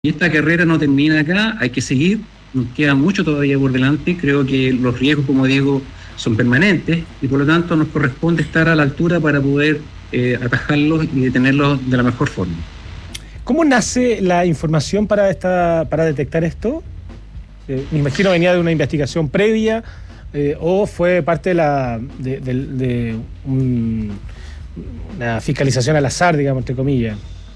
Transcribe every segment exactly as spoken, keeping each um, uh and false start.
Y esta carrera no termina acá, hay que seguir, nos queda mucho todavía por delante. Creo que los riesgos, como digo, son permanentes y por lo tanto nos corresponde estar a la altura para poder eh, atajarlos y detenerlos de la mejor forma. ¿Cómo nace la información para esta para detectar esto? Eh, me imagino venía de una investigación previa eh, o fue parte de la de, de, de un, una fiscalización al azar, digamos, entre comillas.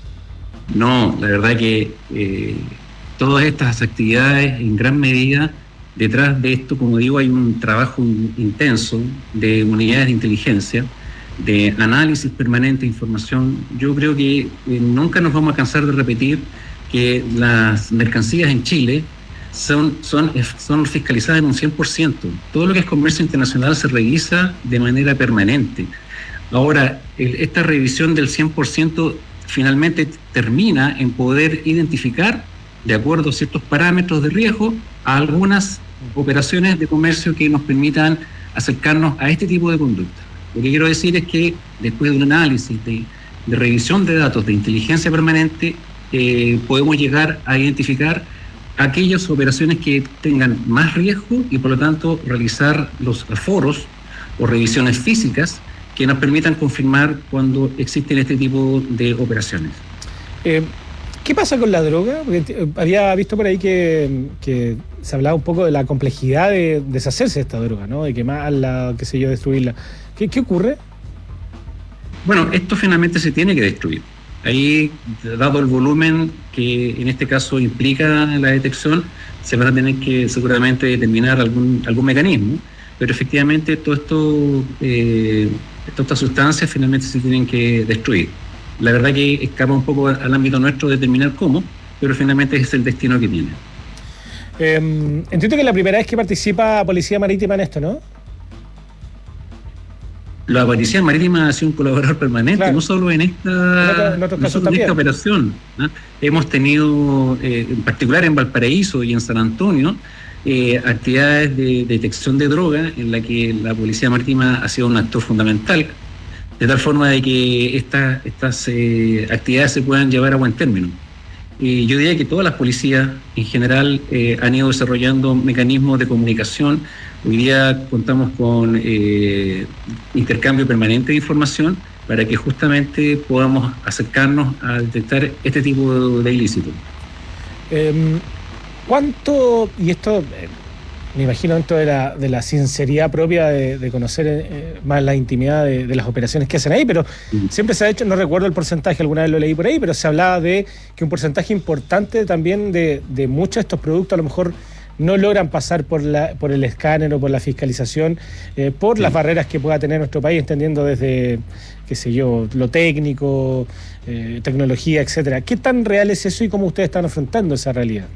No, la verdad que eh, todas estas actividades, en gran medida, detrás de esto, como digo, hay un trabajo intenso de unidades de inteligencia, de análisis permanente de información. Yo creo que eh, nunca nos vamos a cansar de repetir que las mercancías en Chile son, son, son fiscalizadas en un cien por ciento. Todo lo que es comercio internacional se revisa de manera permanente. Ahora, el, esta revisión del cien por ciento finalmente termina en poder identificar, de acuerdo a ciertos parámetros de riesgo, a algunas operaciones de comercio que nos permitan acercarnos a este tipo de conducta. Lo que quiero decir es que después de un análisis de, de revisión de datos de inteligencia permanente, eh, podemos llegar a identificar aquellas operaciones que tengan más riesgo y por lo tanto realizar los aforos o revisiones físicas que nos permitan confirmar cuando existen este tipo de operaciones. Eh, ¿Qué pasa con la droga? Porque había visto por ahí que, que se hablaba un poco de la complejidad de deshacerse de esta droga, ¿no? De quemarla, qué sé yo, destruirla. ¿Qué, qué ocurre? Bueno, esto finalmente se tiene que destruir. Ahí, dado el volumen que en este caso implica la detección, se van a tener que seguramente determinar algún, algún mecanismo, pero efectivamente todo esto, eh, todas estas sustancias finalmente se tienen que destruir. La verdad que escapa un poco al ámbito nuestro determinar cómo, pero finalmente es el destino que tiene. Eh, entiendo que es la primera vez que participa Policía Marítima en esto, ¿no? La Policía Marítima ha sido un colaborador permanente, claro. No solo en esta, en otro, en no solo en esta operación, ¿no? Hemos tenido, eh, en particular en Valparaíso y en San Antonio, eh, actividades de detección de droga en la que la Policía Marítima ha sido un actor fundamental, de tal forma de que esta, estas eh, actividades se puedan llevar a buen término. Y yo diría que todas las policías en general eh, han ido desarrollando mecanismos de comunicación. Hoy día contamos con eh, intercambio permanente de información para que justamente podamos acercarnos a detectar este tipo de ilícitos. Eh, ¿Cuánto, y esto eh, me imagino dentro de la, de la sinceridad propia de, de conocer eh, más la intimidad de, de las operaciones que hacen ahí, pero uh-huh. Siempre se ha hecho, no recuerdo el porcentaje, alguna vez lo leí por ahí, pero se hablaba de que un porcentaje importante también de, de muchos de estos productos a lo mejor no logran pasar por la por el escáner o por la fiscalización, eh, por sí. Las barreras que pueda tener nuestro país, entendiendo desde, qué sé yo, lo técnico, eh, tecnología, etcétera. ¿Qué tan real es eso y cómo ustedes están afrontando esa realidad?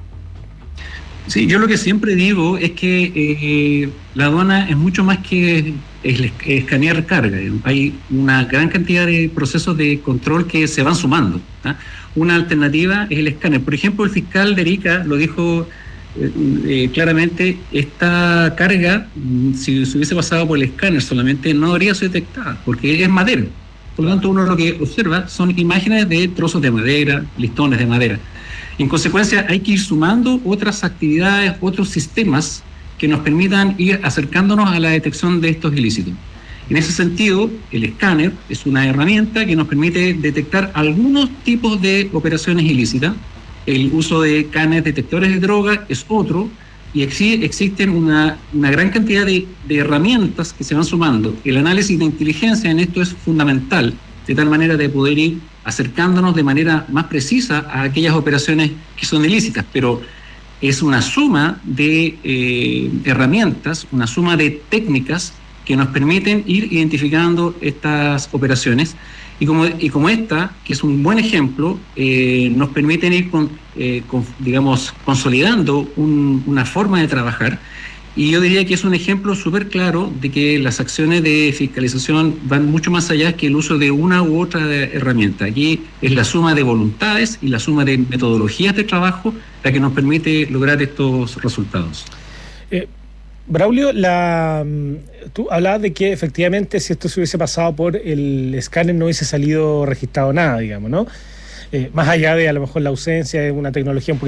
Sí, yo lo que siempre digo es que eh, la aduana es mucho más que escanear carga. Hay una gran cantidad de procesos de control que se van sumando, ¿tá? Una alternativa es el escáner. Por ejemplo, el fiscal de Arica lo dijo eh, eh, claramente, esta carga, si se hubiese pasado por el escáner solamente, no habría sido detectada, porque es madera. Por lo tanto, uno lo que observa son imágenes de trozos de madera, listones de madera. En consecuencia, hay que ir sumando otras actividades, otros sistemas que nos permitan ir acercándonos a la detección de estos ilícitos. En ese sentido, el escáner es una herramienta que nos permite detectar algunos tipos de operaciones ilícitas. El uso de canes detectores de droga es otro, y ex- existen una, una gran cantidad de, de herramientas que se van sumando. El análisis de inteligencia en esto es fundamental, de tal manera de poder ir acercándonos de manera más precisa a aquellas operaciones que son ilícitas, pero es una suma de eh, herramientas, una suma de técnicas que nos permiten ir identificando estas operaciones y como, y como esta, que es un buen ejemplo, eh, nos permiten ir con, eh, con, digamos, consolidando un, una forma de trabajar. Y yo diría que es un ejemplo súper claro de que las acciones de fiscalización van mucho más allá que el uso de una u otra herramienta. Aquí es la suma de voluntades y la suma de metodologías de trabajo la que nos permite lograr estos resultados. Eh, Braulio, la, tú hablabas de que efectivamente si esto se hubiese pasado por el escáner no hubiese salido registrado nada, digamos, ¿no? eh, más allá de a lo mejor la ausencia de una tecnología un